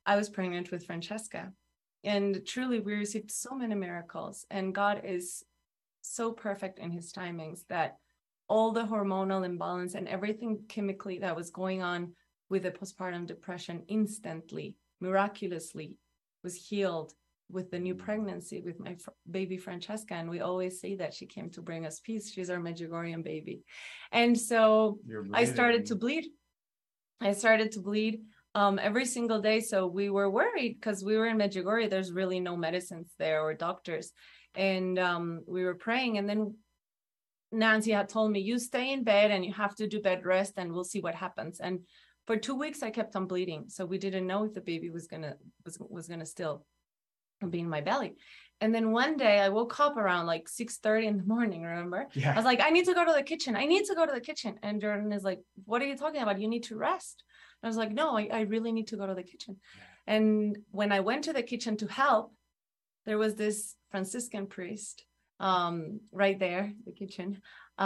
I was pregnant with Francesca. And truly, we received so many miracles. And God is so perfect in his timings that all the hormonal imbalance and everything chemically that was going on with the postpartum depression instantly, miraculously was healed with the new pregnancy with my baby Francesca. And we always say that she came to bring us peace. She's our Medjugorje baby. And so I started to bleed. Every single day. So we were worried because we were in Medjugorje. There's really no medicines there or doctors. And we were praying. And then Nancy had told me, you stay in bed and you have to do bed rest and we'll see what happens. And for 2 weeks, I kept on bleeding. So we didn't know if the baby was gonna still be in my belly. And then one day I woke up around like 6:30 in the morning, remember? Yeah. I was like, I need to go to the kitchen. And Jordan is like, what are you talking about? You need to rest. And I was like, no, I really need to go to the kitchen. And when I went to the kitchen to help, there was this Franciscan priest right there, the kitchen,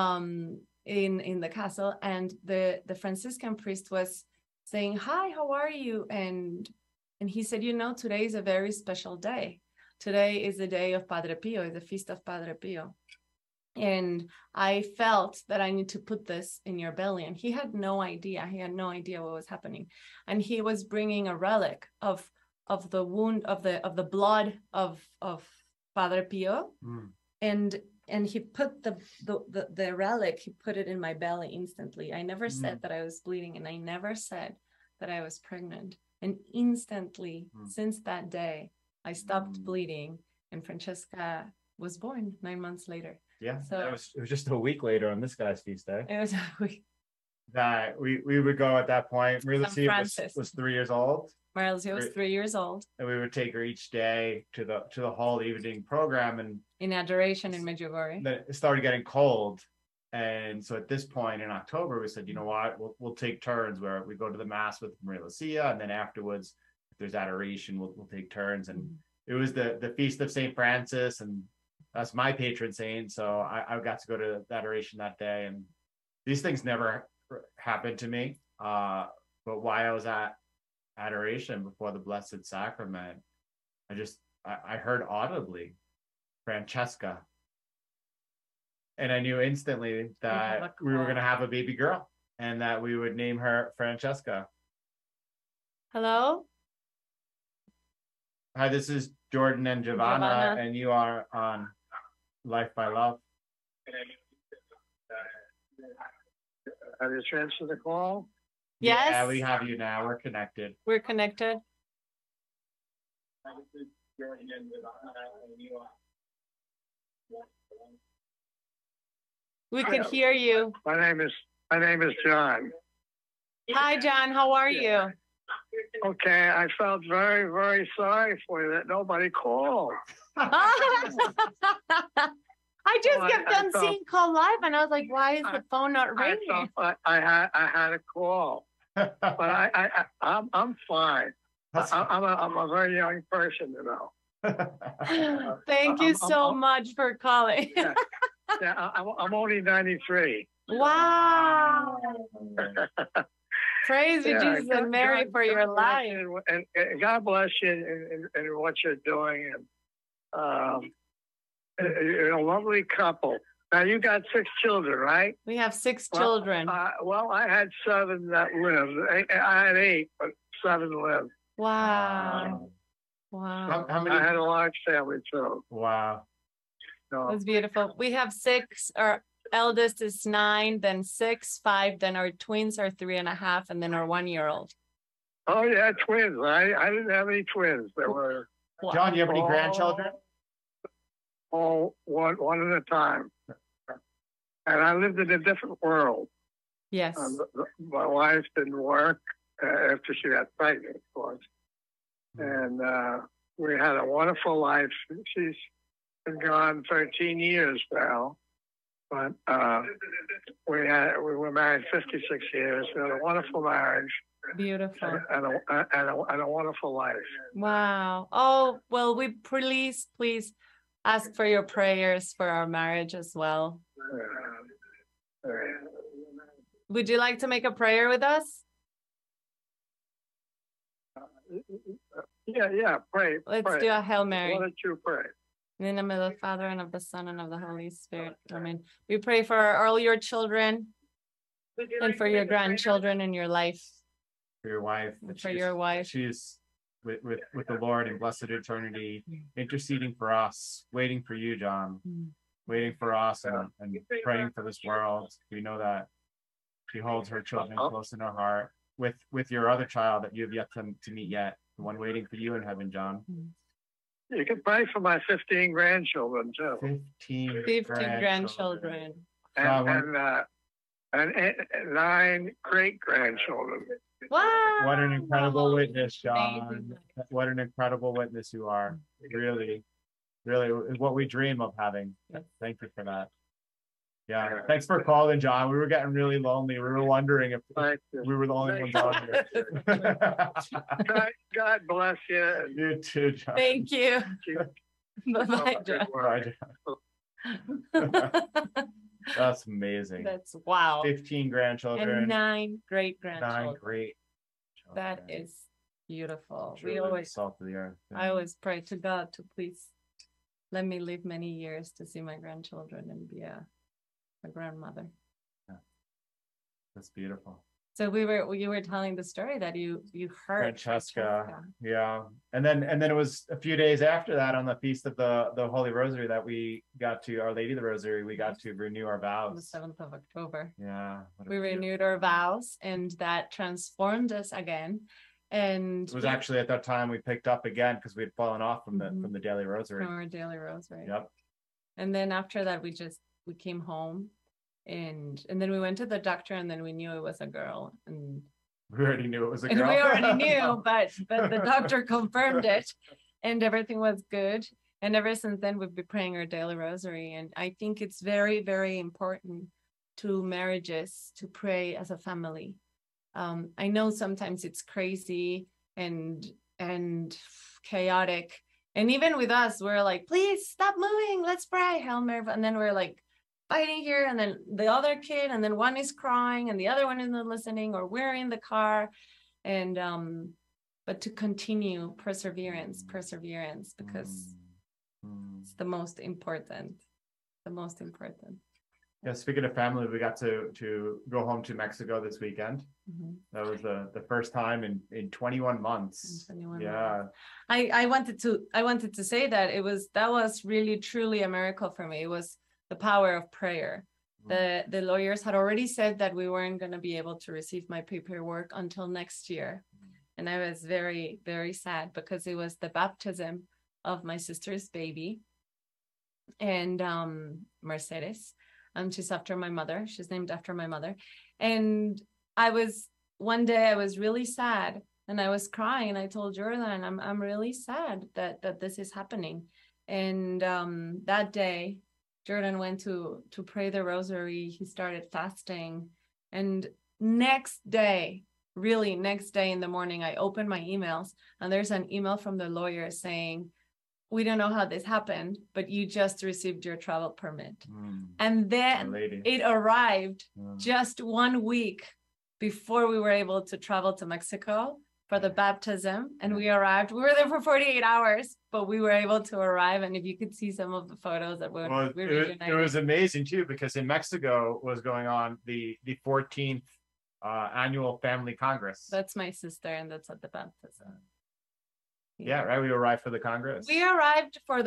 in the castle. And the Franciscan priest was saying, hi, how are you? And he said, today is a very special day. Today is the day of Padre Pio, the feast of Padre Pio. And I felt that I need to put this in your belly. And he had no idea. He had no idea what was happening. And he was bringing a relic of the wound, of the blood of Padre Pio. And he put the relic, he put it in my belly instantly. I never said that I was bleeding, and I never said that I was pregnant. And instantly, since that day, I stopped bleeding, and Francesca was born 9 months later. Yeah, so it was just a week later on this guy's feast day. It was a week. That we would go at that point. Maria Lucia was 3 years old. Maria Lucia was 3 years old. And we would take her each day to the whole evening program, and in adoration in Medjugorje. Then it started getting cold. And so at this point in October, we said, you know what, we'll take turns where we go to the mass with Maria Lucia, and then afterwards, if there's adoration, we'll take turns. And it was the feast of St. Francis, and that's my patron saint. So I got to go to the adoration that day. And these things never happened to me. But while I was at adoration before the Blessed Sacrament, I heard audibly, Francesca. And I knew instantly that we were going to have a baby girl and that we would name her Francesca. Hello? Hi, this is Jordan and Giovanna, and you are on Life by Love. Have you transferred the call? Yes. Yeah, we have you now. We're connected. We're connected. We could hear you. My name is John. Hi, John. How are you? Okay, I felt very, very sorry for you that nobody called. I just kept on seeing call live, and I was like, "Why is the phone not ringing?" I had a call, but I'm fine. I'm a very young person, you know. Thank you so much for calling. Yeah, I'm only 93. Wow. Praise you, Jesus and Mary, for your life. And God bless you in what you're doing. And you're a lovely couple. Now, you got 6 children, right? We have 6 children. Well, I had 7 that lived. I had 8, but 7 lived. Wow. Wow. How many? I had a large family, too. Wow. So, That's beautiful. We have 6. Our eldest is 9, then 6, 5, then our twins are 3.5, and then our 1-year-old. oh, yeah, twins. I didn't have any twins. There were John, you have any grandchildren? all one at a time. And I lived in a different world. Yes. My wife didn't work after she got pregnant, of course. And we had a wonderful life. She's been gone 13 years now. But we were married 56 years. We had a wonderful marriage. Beautiful. And a wonderful life. Wow. Oh, well, we please ask for your prayers for our marriage as well. Would you like to make a prayer with us? Yeah, pray. Let's pray. do a Hail Mary. Why don't you pray? In the name of the Father and of the Son and of the Holy Spirit. Amen. We pray for all your children and for your grandchildren in your life. For your wife. And that for she's- your wife. She's with the Lord in blessed eternity, interceding for us, waiting for you, John, waiting for us and praying for this world. We know that she holds her children close in her heart with your other child that you have yet to meet yet, the one waiting for you in heaven, John. You can pray for my 15 grandchildren too. 15 grandchildren. And 9 great grandchildren. Wow. What an incredible witness, John. Amazing. What an incredible witness you are. Really, really is what we dream of having. Yes. Thank you for that. Yeah. Thanks for calling, John. We were getting really lonely. We were wondering if Thank you. we were the only ones on here. God bless you. And You too, John. Thank you. keep Bye-bye, up the good John. work. Bye, John. That's amazing. That's wow. 15 grandchildren. And 9 great 9 grandchildren. great. That children. is beautiful. Truly We the always, salt of the earth. I always pray to God to please let me live many years to see my grandchildren and be a grandmother. That's beautiful. So you were telling the story that you heard Francesca. Yeah. And then it was a few days after that, on the feast of the Holy Rosary, that we got to Our Lady of the Rosary, we got to renew our on the vows. 7th of October. Yeah. what a We beautiful- renewed our vows and that transformed us again. And It was actually at that time we picked up again because we had fallen off from Mhm. the daily rosary. from our daily rosary. Yep. And then after that, we came home and then we went to the doctor and then we knew it was a girl. And We already knew it was a and girl. we already knew, but the doctor confirmed it and everything was good. And ever since then, we've been praying our daily rosary. And I think it's very, very important to marriages to pray as a family. I know sometimes it's crazy and chaotic. And even with us, we're like, please stop moving. Let's pray. Hail Mary. And then we're like fighting here. And then the other kid, and then one is crying and the other one isn't listening, or we're in the car. And but to continue perseverance, because it's the most important. Yeah, speaking of family, we got to go home to Mexico this weekend. Mhm. That was the first time in 21 months. In 21 Yeah. I wanted to say that that was really truly a miracle for me. It was the power of prayer. The lawyers had already said that we weren't going to be able to receive my paperwork until next year. And I was very, very sad because it was the baptism of my sister's baby. And Mercedes. She's after my mother. She's named after my mother. And one day I was really sad and I was crying and I told Jordan, I'm really sad that this is happening. And that day, Jordan went to pray the rosary. He started fasting. And next day in the morning, I opened my emails and there's an email from the lawyer saying, we don't know how this happened, but you just received your travel permit. And then it arrived just 1 week before we were able to travel to Mexico for the baptism. And we arrived, we were there for 48 hours, but we were able to arrive. And if you could see some of the photos that we were it was amazing too, because in Mexico was going on the 14th annual Family Congress. That's my sister, and that's at the baptism. Yeah, right. We arrived for the Congress. We arrived for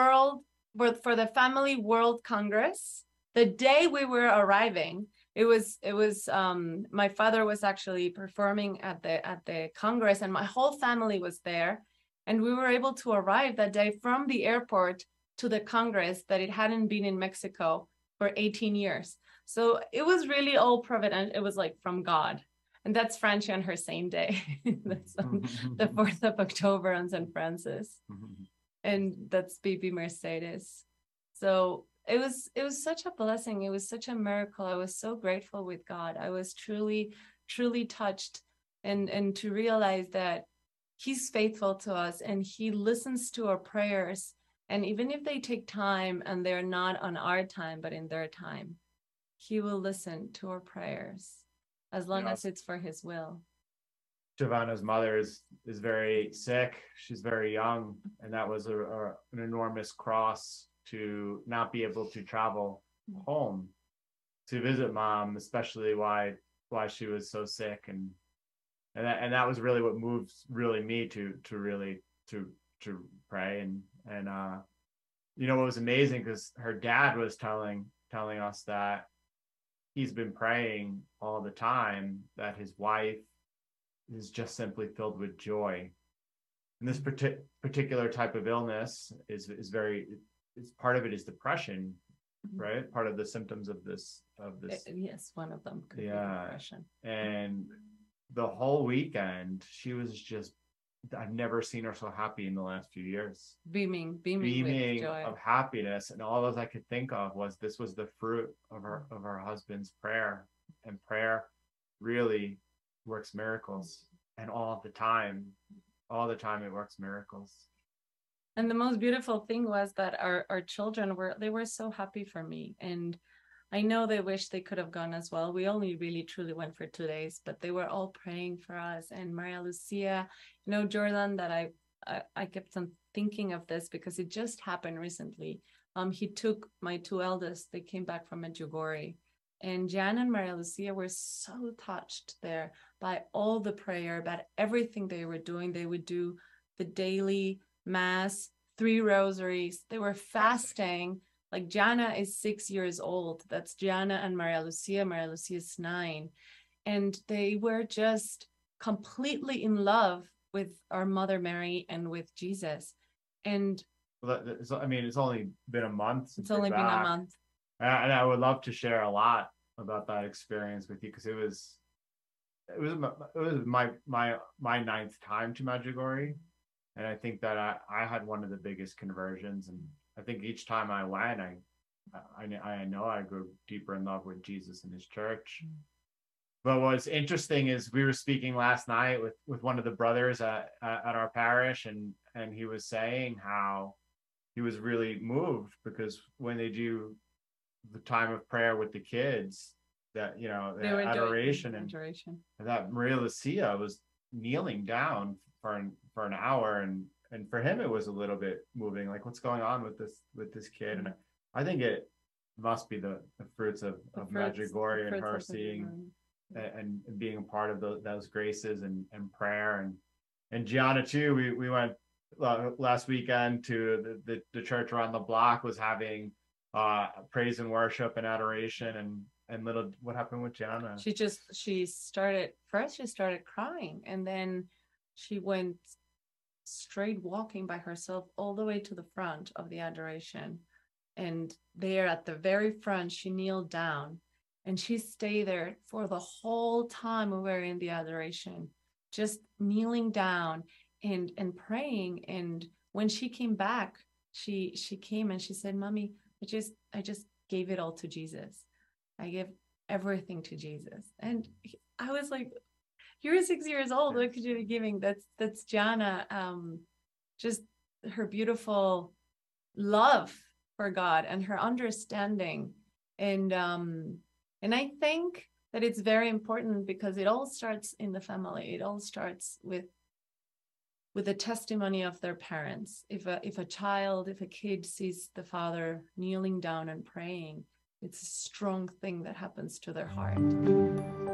the Family World Congress. The day we were arriving, it was my father was actually performing at the Congress, and my whole family was there. And we were able to arrive that day from the airport to the Congress that it hadn't been in Mexico for 18 years. So it was really all provident. It was like from God. And that's Francia on her same day. That's on the 4th of October on St. Francis. And that's baby Mercedes. So it was such a blessing. It was such a miracle. I was so grateful with God. I was truly, truly touched and to realize that He's faithful to us and He listens to our prayers. And even if they take time and they're not on our time, but in their time, He will listen to our prayers as long as it's for His will. Giovanna's mother is very sick. She's very young, and that was an enormous cross to not be able to travel home to visit mom, especially why she was so sick, and that was really what moved me to pray. And you know, what was amazing, because her dad was telling us that he's been praying all the time that his wife is just simply filled with joy. And this particular type of illness is part of it is depression, right? Part of the symptoms of this. Yes, one of them could be depression. And the whole weekend, she was just, I've never seen her so happy in the last few years. Beaming with joy of happiness. And all I could think of was this was the fruit of her husband's prayer. And prayer really works miracles. And all the time it works miracles. And the most beautiful thing was that our children were so happy for me. And I know they wish they could have gone as well. We only really truly went for 2 days, but they were all praying for us. And Maria Lucia, you know, Jordan, that I kept on thinking of this because it just happened recently. He took my 2 eldest. They came back from Medjugorje. And Jan and Maria Lucia were so touched there by all the prayer, about everything they were doing. They would do the daily mass, 3 rosaries. They were fasting. Like Jana is 6 years old. That's Jana and Maria Lucia. Maria Lucia is 9. And they were just completely in love with our Mother Mary and with Jesus. And it's only been a month. It's only been a month. And I would love to share a lot about that experience with you, because it was my 9th time to Medjugorje. And I think that I had one of the biggest conversions, and I think each time I went, I know I grew deeper in love with Jesus and his church. But what's interesting is we were speaking last night with one of the brothers at our parish, and he was saying how he was really moved, because when they do the time of prayer with the kids, that, you know, the adoration, and that Maria Lucia was kneeling down for an hour, and for him it was a little bit moving, like, what's going on with this kid. And I think it must be the fruits of Medjugorje, and her seeing and being a part of those graces and prayer. And Gianna too, we went last weekend to the church around the block was having praise and worship and adoration, and what happened with Gianna? She started crying, and then she went straight walking by herself all the way to the front of the adoration. And there at the very front, she kneeled down, and she stayed there for the whole time we were in the adoration, just kneeling down and praying. And when she came back, she came and she said, "Mommy, I just gave it all to Jesus. I gave everything to Jesus." And I was like, "You're 6 years old. What could you be giving?" That's Jana, just her beautiful love for God and her understanding. And I think that it's very important, because it all starts in the family. It all starts with the testimony of their parents. If a kid sees the father kneeling down and praying, it's a strong thing that happens to their heart.